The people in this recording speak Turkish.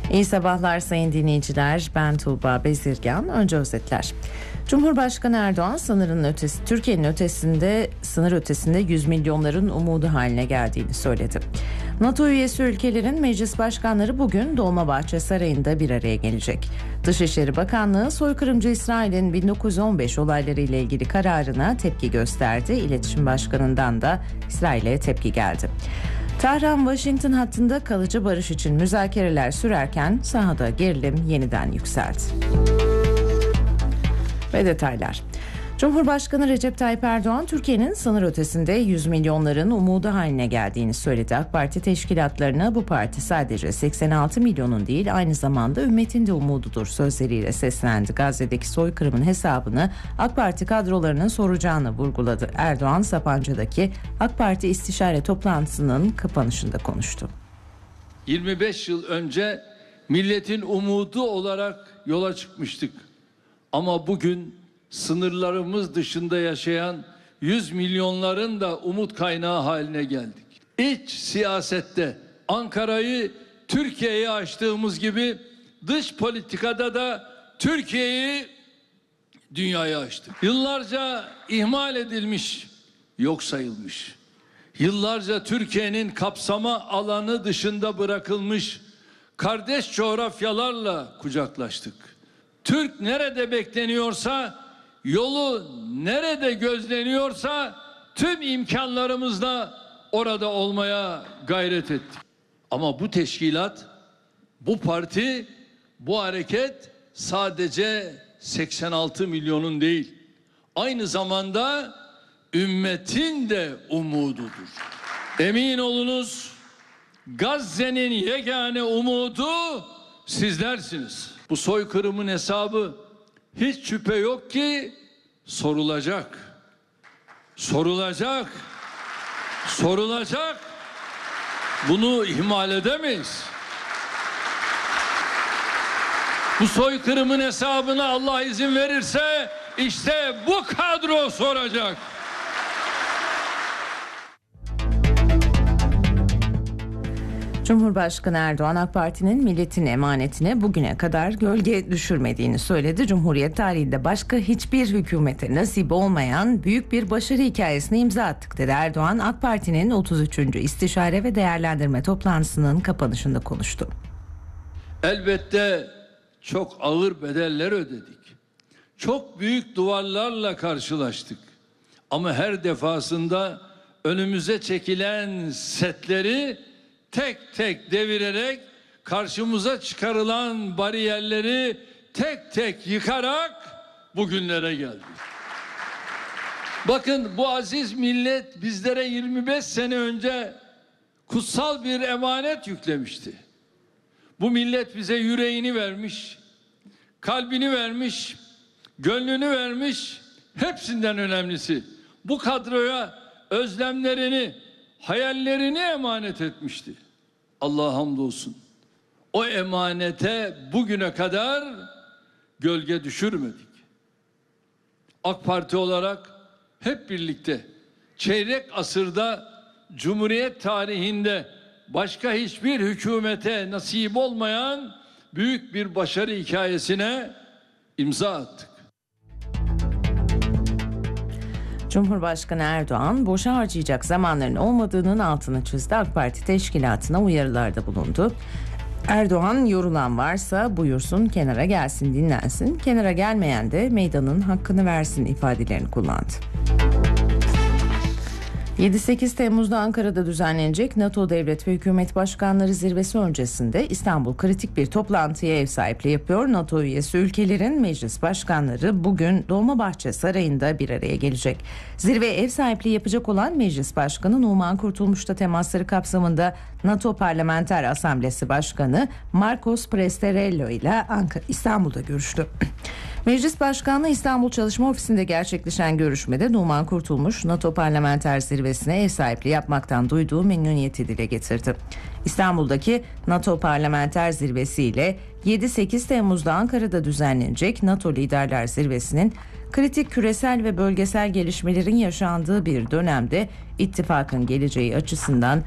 İyi sabahlar sayın dinleyiciler. Ben Tuğba Bezirgan. Önce özetler. Cumhurbaşkanı Erdoğan Türkiye'nin sınır ötesinde 100 milyonların umudu haline geldiğini söyledi. NATO üyesi ülkelerin meclis başkanları bugün Dolmabahçe Sarayı'nda bir araya gelecek. Dışişleri Bakanlığı soykırımcı İsrail'in 1915 olayları ile ilgili kararına tepki gösterdi. İletişim Başkanı'ndan da İsrail'e tepki geldi. Tahran-Washington hattında kalıcı barış için müzakereler sürerken sahada gerilim yeniden yükseldi. Ve detaylar. Cumhurbaşkanı Recep Tayyip Erdoğan, Türkiye'nin sınır ötesinde 100 milyonların umudu haline geldiğini söyledi. AK Parti teşkilatlarına bu parti sadece 86 milyonun değil, aynı zamanda ümmetin de umududur sözleriyle seslendi. Gazze'deki soykırımın hesabını AK Parti kadrolarının soracağını vurguladı. Erdoğan, Sapanca'daki AK Parti istişare toplantısının kapanışında konuştu. 25 yıl önce milletin umudu olarak yola çıkmıştık. Ama bugün sınırlarımız dışında yaşayan 100 milyonların da umut kaynağı haline geldik. İç siyasette Ankara'yı Türkiye'ye açtığımız gibi dış politikada da Türkiye'yi dünyaya açtık. Yıllarca ihmal edilmiş, yok sayılmış. Yıllarca Türkiye'nin kapsama alanı dışında bırakılmış kardeş coğrafyalarla kucaklaştık. Türk nerede bekleniyorsa, yolu nerede gözleniyorsa tüm imkanlarımızla orada olmaya gayret ettik. Ama bu teşkilat, bu parti, bu hareket sadece 86 milyonun değil, aynı zamanda ümmetin de umududur. Emin olunuz, Gazze'nin yegane umudu sizlersiniz. Bu soykırımın hesabı hiç şüphe yok ki sorulacak. Sorulacak. Sorulacak. Bunu ihmal edemeyiz. Bu soykırımın hesabını Allah izin verirse işte bu kadro soracak. Cumhurbaşkanı Erdoğan, AK Parti'nin milletin emanetine bugüne kadar gölge düşürmediğini söyledi. Cumhuriyet tarihinde başka hiçbir hükümete nasip olmayan büyük bir başarı hikayesine imza attık dedi Erdoğan. AK Parti'nin 33. İstişare ve Değerlendirme toplantısının kapanışında konuştu. Elbette çok ağır bedeller ödedik. Çok büyük duvarlarla karşılaştık. Ama her defasında önümüze çekilen setleri tek tek devirerek, karşımıza çıkarılan bariyerleri tek tek yıkarak bugünlere geldik. Bakın, bu aziz millet bizlere 25 sene önce kutsal bir emanet yüklemişti. Bu millet bize yüreğini vermiş, kalbini vermiş, gönlünü vermiş, hepsinden önemlisi bu kadroya özlemlerini, hayallerini emanet etmişti. Allah'a hamdolsun. O emanete bugüne kadar gölge düşürmedik. AK Parti olarak hep birlikte çeyrek asırda Cumhuriyet tarihinde başka hiçbir hükümete nasip olmayan büyük bir başarı hikayesine imza attık. Cumhurbaşkanı Erdoğan, boşa harcayacak zamanların olmadığının altını çizdi. AK Parti teşkilatına uyarılarda bulundu. Erdoğan, yorulan varsa buyursun kenara gelsin, dinlensin. Kenara gelmeyen de meydanın hakkını versin ifadelerini kullandı. 7-8 Temmuz'da Ankara'da düzenlenecek NATO Devlet ve Hükümet Başkanları Zirvesi öncesinde İstanbul kritik bir toplantıya ev sahipliği yapıyor. NATO üyesi ülkelerin meclis başkanları bugün Dolmabahçe Sarayı'nda bir araya gelecek. Zirveye ev sahipliği yapacak olan Meclis Başkanı Numan Kurtulmuş'ta temasları kapsamında NATO Parlamenter Asamblesi Başkanı Marcos Prestarello ile İstanbul'da görüştü. Meclis Başkanlığı İstanbul Çalışma Ofisi'nde gerçekleşen görüşmede Numan Kurtulmuş, NATO Parlamenter Zirvesi'ne ev sahipliği yapmaktan duyduğu memnuniyeti dile getirdi. İstanbul'daki NATO Parlamenter Zirvesi ile 7-8 Temmuz'da Ankara'da düzenlenecek NATO Liderler Zirvesi'nin kritik küresel ve bölgesel gelişmelerin yaşandığı bir dönemde ittifakın geleceği açısından